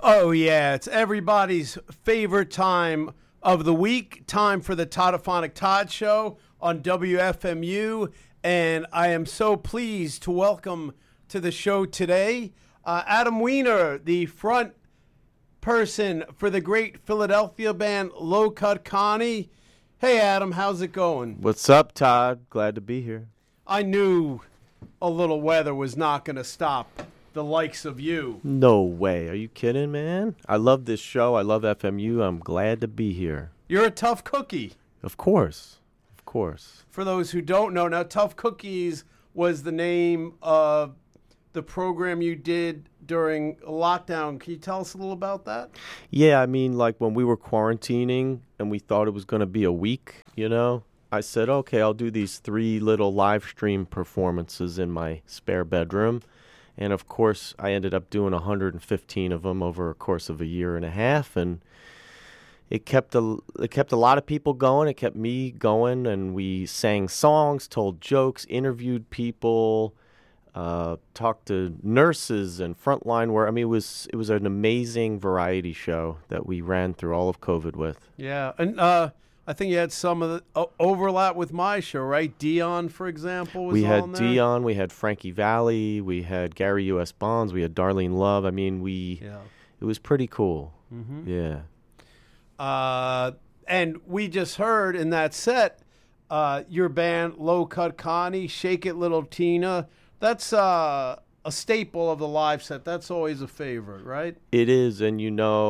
Oh, yeah. It's everybody's favorite time of the week. Time for the Toddophonic Todd Show on WFMU. And I am so pleased to welcome to the show today Adam Weiner, the front person for the great Philadelphia band Low Cut Connie. Hey, Adam, how's it going? What's up, Todd? Glad to be here. I knew a little weather was not going to stop the likes of you. No way. Are you kidding, man? I love this show. I love FMU. I'm glad to be here. You're a tough cookie. Of course. Of course. For those who don't know, now Tough Cookies was the name of the program you did during lockdown. Can you tell us a little about that? Yeah, I mean, like when we were quarantining and we thought it was going to be a week, I said, okay, I'll do these 3 little live stream performances in my spare bedroom. And, of course, I ended up doing 115 of them over a course of a year and a half. And it kept a lot of people going. It kept me going. And we sang songs, told jokes, interviewed people, talked to nurses and frontline work. I mean, it was an amazing variety show that we ran through all of COVID with. Yeah. And I think you had some of the overlap with my show, right? Dion, for example, was we on there. We had Dion, we had Frankie Valli, we had Gary U.S. Bonds, we had Darlene Love. I mean, it was pretty cool. Mm-hmm. Yeah. And we just heard in that set your band, Low Cut Connie, Shake It Little Tina. That's a staple of the live set. That's always a favorite, right? It is, and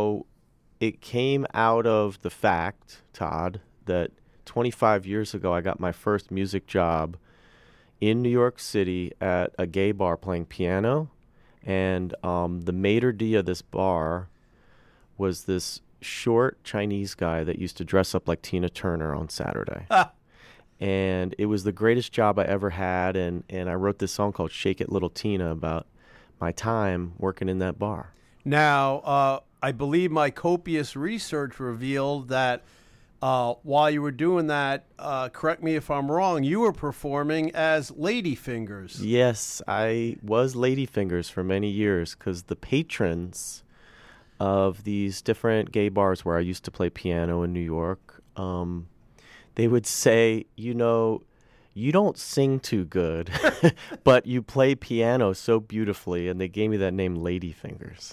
it came out of the fact, Todd, that 25 years ago I got my first music job in New York City at a gay bar playing piano. And the maitre d' of this bar was this short Chinese guy that used to dress up like Tina Turner on Saturday. And it was the greatest job I ever had. And I wrote this song called Shake It Little Tina about my time working in that bar. Now, I believe my copious research revealed that while you were doing that, correct me if I'm wrong, you were performing as Ladyfingers. Yes, I was Ladyfingers for many years because the patrons of these different gay bars where I used to play piano in New York, they would say, you don't sing too good, but you play piano so beautifully, and they gave me that name Ladyfingers.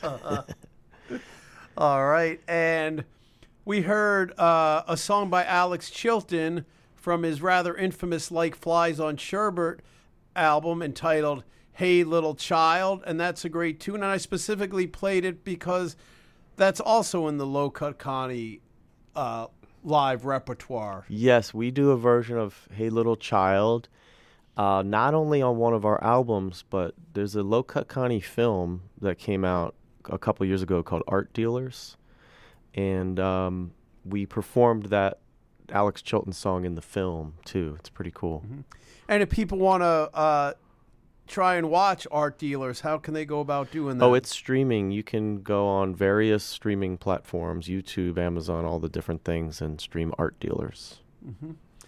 All right, and we heard a song by Alex Chilton from his rather infamous Like Flies on Sherbert album entitled Hey Little Child, and that's a great tune, and I specifically played it because that's also in the Low Cut Connie live repertoire. Yes, we do a version of Hey Little Child, not only on one of our albums, but there's a Low Cut Connie film that came out a couple years ago called Art Dealers, and we performed that Alex Chilton song in the film too. It's pretty cool. Mm-hmm. And if people want to try and watch Art Dealers, how can they go about doing that? Oh, it's streaming. You can go on various streaming platforms, YouTube, Amazon, all the different things, and stream Art Dealers. Mm-hmm.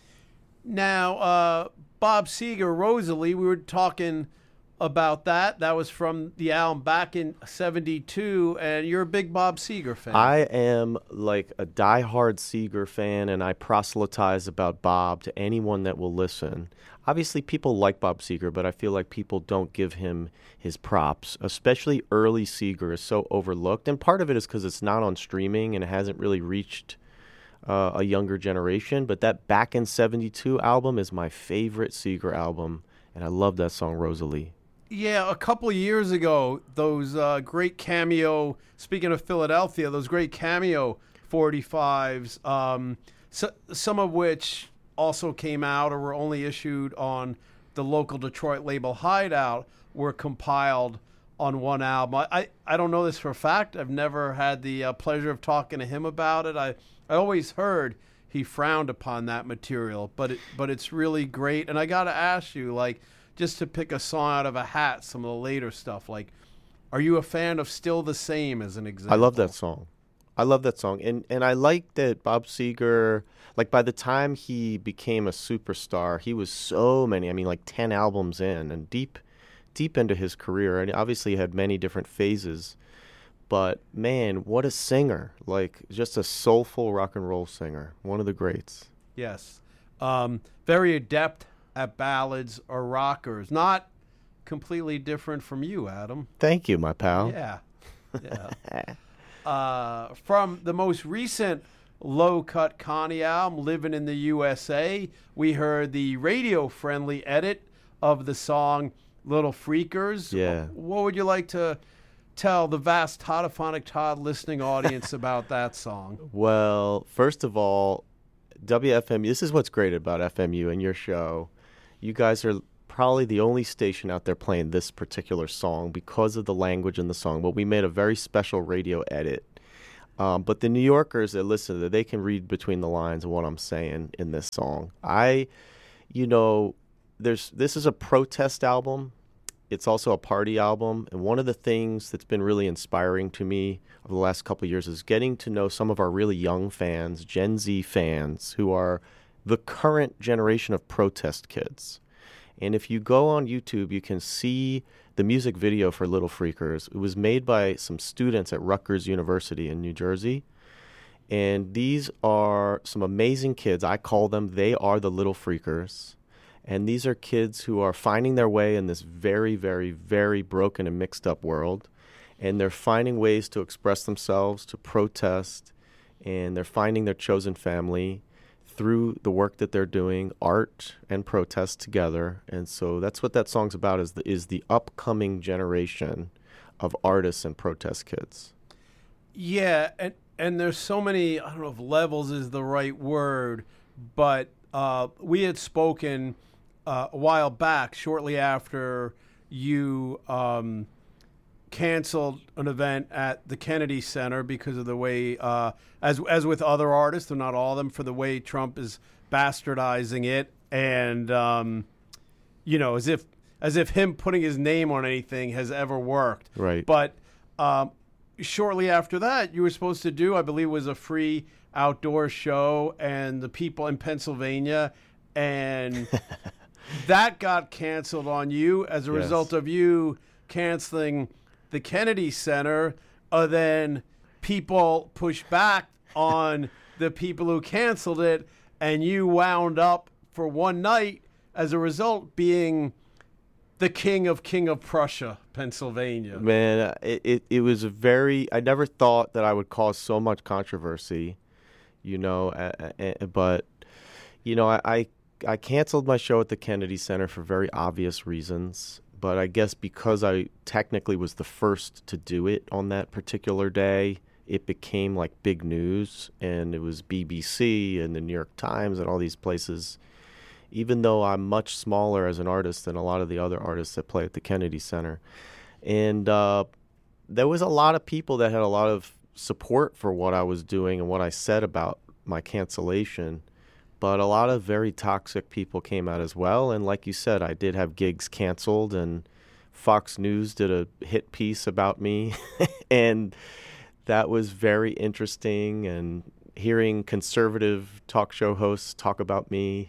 Now, Bob Seger, Rosalie, we were talking about that. That was from the album back in '72, and you're a big Bob Seger fan. I am like a diehard Seger fan, and I proselytize about Bob to anyone that will listen. Obviously, people like Bob Seger, but I feel like people don't give him his props, especially early Seger is so overlooked, and part of it is because it's not on streaming and it hasn't really reached a younger generation, but that Back in '72 album is my favorite Seger album, and I love that song, Rosalie. Yeah, a couple of years ago, those great cameo, speaking of Philadelphia, those great cameo 45s, some of which also came out or were only issued on the local Detroit label Hideout, were compiled on one album. I don't know this for a fact. I've never had the pleasure of talking to him about it. I always heard he frowned upon that material, but it's really great. And I got to ask you, like, just to pick a song out of a hat, some of the later stuff, like, are you a fan of Still the Same as an example? I love that song. And I like that Bob Seger, like by the time he became a superstar, he was so many, I mean like 10 albums in and deep into his career. And obviously he had many different phases. But man, what a singer. Like, just a soulful rock and roll singer. One of the greats. Yes. Very adept at ballads or rockers. Not completely different from you, Adam. Thank you, my pal. Yeah. From the most recent Low Cut Connie album, Living in the USA, we heard the radio-friendly edit of the song Little Freakers. Yeah. What would you like to tell the vast Toddophonic Todd listening audience about that song? Well, first of all, WFMU, this is what's great about FMU and your show. You guys are probably the only station out there playing this particular song because of the language in the song, but we made a very special radio edit. But the New Yorkers that listen to it, they can read between the lines of what I'm saying in this song. This is a protest album. It's also a party album. And one of the things that's been really inspiring to me over the last couple of years is getting to know some of our really young fans, Gen Z fans, who are the current generation of protest kids. And if you go on YouTube, you can see the music video for Little Freakers. It was made by some students at Rutgers University in New Jersey. And these are some amazing kids. I call them, they are the Little Freakers. And these are kids who are finding their way in this very, very, very broken and mixed up world. And they're finding ways to express themselves, to protest, and they're finding their chosen family through the work that they're doing, art and protest together. And so that's what that song's about, is the upcoming generation of artists and protest kids. Yeah, and there's so many, I don't know if levels is the right word, but we had spoken a while back, shortly after you canceled an event at the Kennedy Center because of the way, as with other artists, they're not all of them, for the way Trump is bastardizing it, and as if him putting his name on anything has ever worked. Right. But shortly after that, you were supposed to do, I believe, was a free outdoor show, and the people in Pennsylvania, and that got canceled on you as a result of you canceling the Kennedy Center. Then people pushed back on the people who canceled it, and you wound up for one night as a result being the king of Prussia, Pennsylvania. Man, it was I never thought that I would cause so much controversy, but I canceled my show at the Kennedy Center for very obvious reasons, but I guess because I technically was the first to do it on that particular day, it became like big news, and it was BBC and the New York Times and all these places, even though I'm much smaller as an artist than a lot of the other artists that play at the Kennedy Center. And there was a lot of people that had a lot of support for what I was doing and what I said about my cancellation. But a lot of very toxic people came out as well. And like you said, I did have gigs canceled, and Fox News did a hit piece about me. And that was very interesting, and hearing conservative talk show hosts talk about me.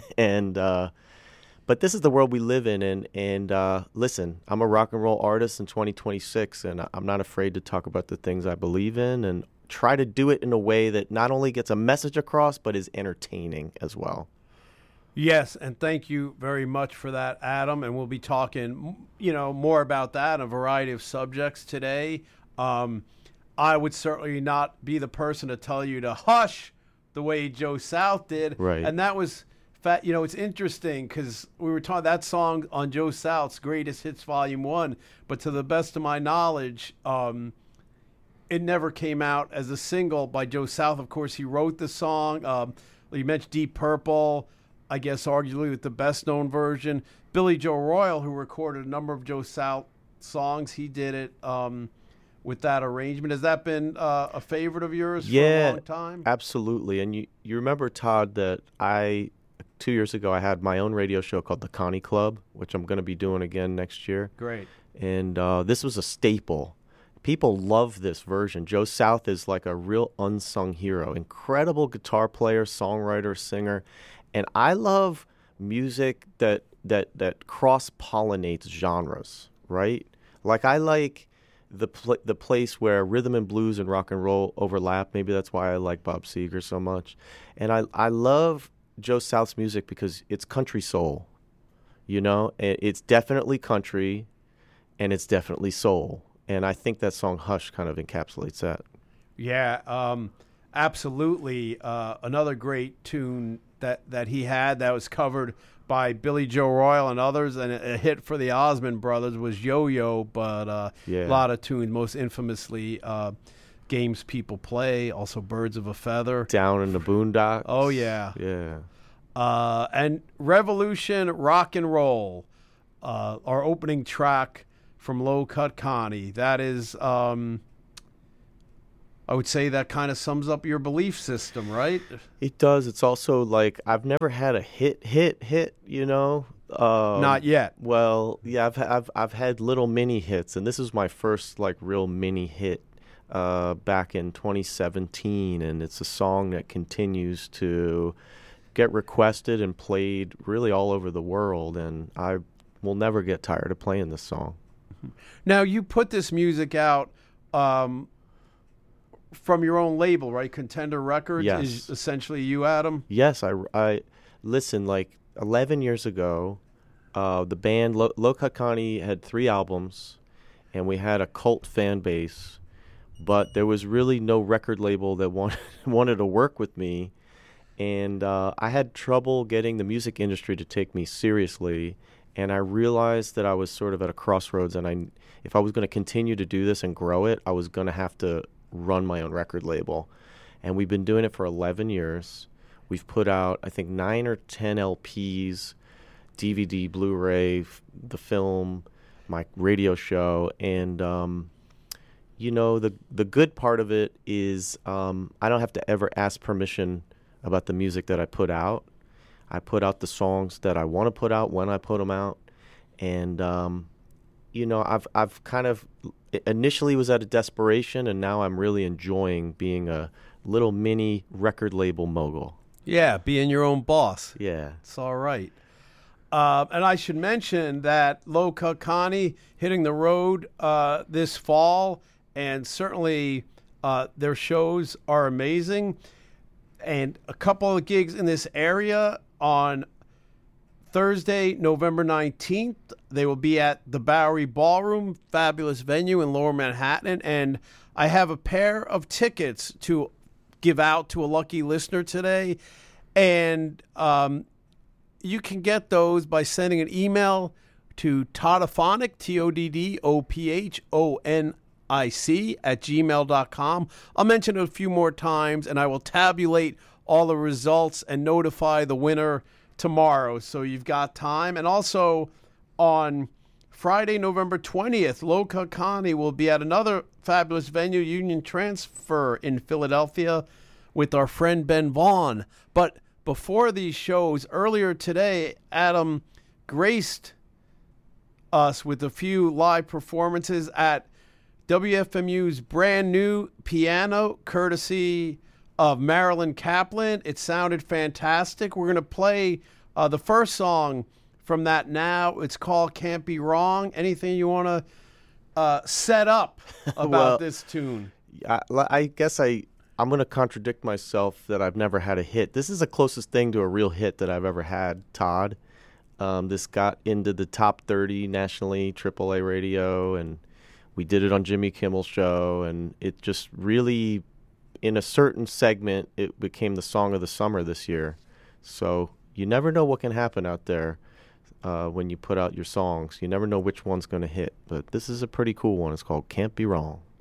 But this is the world we live in. And listen, I'm a rock and roll artist in 2026, and I'm not afraid to talk about the things I believe in and try to do it in a way that not only gets a message across, but is entertaining as well. Yes, and thank you very much for that, Adam. And we'll be talking, more about that and a variety of subjects today. I would certainly not be the person to tell you to hush the way Joe South did. Right. And that was, it's interesting because we were talking that song on Joe South's Greatest Hits Volume 1, but to the best of my knowledge, it never came out as a single by Joe South. Of course, he wrote the song. You mentioned Deep Purple, I guess arguably with the best-known version. Billy Joe Royal, who recorded a number of Joe South songs, he did it with that arrangement. Has that been a favorite of yours for a long time? Absolutely. And you remember, Todd, that 2 years ago I had my own radio show called The Connie Club, which I'm going to be doing again next year. Great. And this was a staple. People love this version. Joe South is like a real unsung hero. Incredible guitar player, songwriter, singer. And I love music that cross-pollinates genres, right? Like I like the place where rhythm and blues and rock and roll overlap. Maybe that's why I like Bob Seger so much. And I love Joe South's music because it's country soul. You know, it's definitely country, and it's definitely soul. And I think that song "Hush" kind of encapsulates that. Yeah, absolutely. Another great tune that he had that was covered by Billy Joe Royal and others, and a hit for the Osmond Brothers was Yo-Yo, but a lot of tunes, most infamously Games People Play, also Birds of a Feather. Down in the Boondocks. Oh, yeah. Yeah. And Revolution Rock and Roll, our opening track from Low Cut Connie. That is, I would say that kind of sums up your belief system, right? It does. It's also like I've never had a hit, you know? Not yet. Well, yeah, I've had little mini hits, and this is my first like real mini hit back in 2017, and it's a song that continues to get requested and played really all over the world, and I will never get tired of playing this song. Now, you put this music out from your own label, right? Contender Records. Yes. Is essentially you, Adam? Yes, I listen, like 11 years ago, the band Low Cut Connie had 3 albums, and we had a cult fan base, but there was really no record label that wanted to work with me, and I had trouble getting the music industry to take me seriously, and I realized that I was sort of at a crossroads, and if I was going to continue to do this and grow it, I was going to have to run my own record label. And we've been doing it for 11 years. We've put out, I think, 9 or 10 LPs, DVD, Blu-ray, the film, my radio show. And, you know, the good part of it is I don't have to ever ask permission about the music that I put out. I put out the songs that I want to put out when I put them out. And, you know, I've kind of initially was out of desperation, and now I'm really enjoying being a little mini record label mogul. Yeah, being your own boss. Yeah. It's all right. And I should mention that Low Cut Connie hitting the road this fall, and certainly their shows are amazing. And a couple of gigs in this area on Thursday, November 19th, they will be at the Bowery Ballroom, fabulous venue in Lower Manhattan. And I have a pair of tickets to give out to a lucky listener today. And you can get those by sending an email to Toddophonic, TODDOPHONIC @gmail.com. I'll mention it a few more times, and I will tabulate all the results and notify the winner tomorrow, so you've got time. And also on Friday, November 20th, Low Cut Connie will be at another fabulous venue, Union Transfer in Philadelphia, with our friend Ben Vaughn. But before these shows, earlier today, Adam graced us with a few live performances at WFMU's brand new piano, courtesy of Marilyn Kaplan. It sounded fantastic. We're going to play the first song from that now. It's called Can't Be Wrong. Anything you want to set up about this tune? I guess I'm going to contradict myself that I've never had a hit. This is the closest thing to a real hit that I've ever had, Todd. This got into the top 30 nationally, AAA radio, and we did it on Jimmy Kimmel's show, and it just really, in a certain segment, it became the song of the summer this year. So you never know what can happen out there when you put out your songs. You never know which one's going to hit, but this is a pretty cool one. It's called Can't Be Wrong.